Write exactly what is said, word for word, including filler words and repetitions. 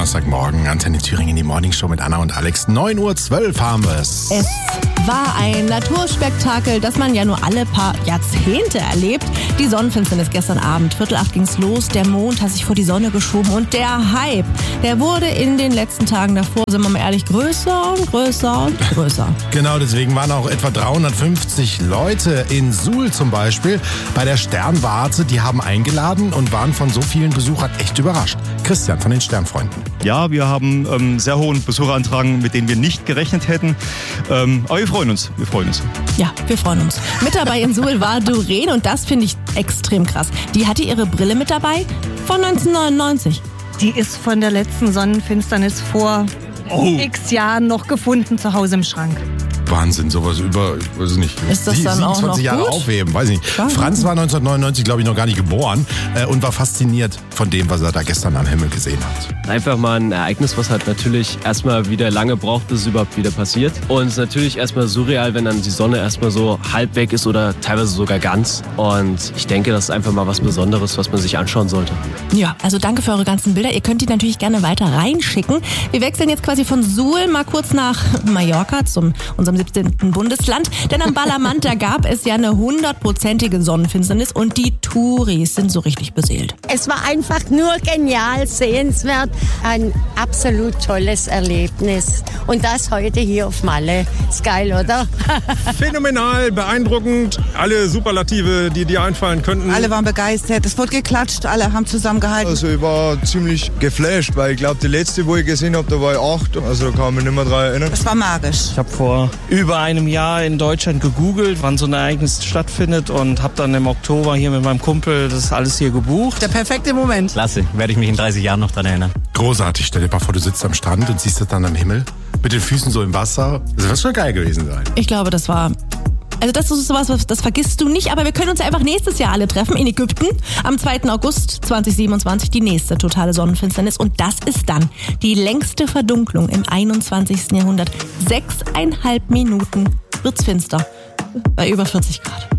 Donnerstagmorgen. Antenne Thüringen, die Morningshow mit Anna und Alex. neun Uhr zwölf haben wir es. Es war ein Naturspektakel, das man ja nur alle paar Jahrzehnte erlebt. Die Sonnenfinsternis gestern Abend. Viertel acht ging's los. Der Mond hat sich vor die Sonne geschoben. Und der Hype, der wurde in den letzten Tagen davor, sind wir mal ehrlich, größer und größer und größer. Genau, deswegen waren auch etwa dreihundertfünfzig Leute in Suhl zum Beispiel bei der Sternwarte. Die haben eingeladen und waren von so vielen Besuchern echt überrascht. Christian von den Sternfreunden. Ja, wir haben ähm, sehr hohen Besucherantrag, mit denen wir nicht gerechnet hätten. Ähm, aber wir freuen uns, wir freuen uns. Ja, wir freuen uns. Mit dabei in Suhl war Doreen und das finde ich extrem krass. Die hatte ihre Brille mit dabei von neunzehnhundertneunundneunzig. Die ist von der letzten Sonnenfinsternis vor oh. x Jahren noch gefunden zu Hause im Schrank. Wahnsinn, sowas über, ich weiß nicht, ist das dann auch noch siebenundzwanzig Jahre gut? aufheben, weiß ich nicht. Ja. Franz war neunzehnhundertneunundneunzig, glaube ich, noch gar nicht geboren äh, und war fasziniert von dem, was er da gestern am Himmel gesehen hat. Einfach mal ein Ereignis, was halt natürlich erstmal wieder lange braucht, bis es überhaupt wieder passiert. Und es ist natürlich erstmal surreal, wenn dann die Sonne erstmal so halb weg ist oder teilweise sogar ganz. Und ich denke, das ist einfach mal was Besonderes, was man sich anschauen sollte. Ja, also danke für eure ganzen Bilder. Ihr könnt die natürlich gerne weiter reinschicken. Wir wechseln jetzt quasi von Suhl mal kurz nach Mallorca, zum unserem siebzehnten Bundesland. Denn am Ballermann, da gab es ja eine hundertprozentige Sonnenfinsternis und die Touris sind so richtig beseelt. Es war einfach nur genial, sehenswert, ein absolut tolles Erlebnis. Und das heute hier auf Malle. Ist geil, oder? Phänomenal, beeindruckend, alle Superlative, die dir einfallen könnten. Alle waren begeistert, es wurde geklatscht, alle haben zusammengehalten. Also ich war ziemlich geflasht, weil ich glaube, die letzte, wo ich gesehen habe, da war ich acht. Also da kann ich mich nicht mehr dran erinnern. Es war magisch. Ich habe vor über einem Jahr in Deutschland gegoogelt, wann so ein Ereignis stattfindet und habe dann im Oktober hier mit meinem Kumpel das alles hier gebucht. Der perfekte Moment. Klasse, werde ich mich in dreißig Jahren noch dran erinnern. Großartig, stell dir mal vor, du sitzt am Strand und siehst das dann am Himmel mit den Füßen so im Wasser. Das wird schon geil gewesen sein. Ich glaube, das war... Also das ist sowas, das vergisst du nicht, aber wir können uns ja einfach nächstes Jahr alle treffen in Ägypten am zweiten August zweitausendsiebenundzwanzig, die nächste totale Sonnenfinsternis und das ist dann die längste Verdunklung im einundzwanzigsten Jahrhundert. Sechseinhalb Minuten wird's finster bei über vierzig Grad.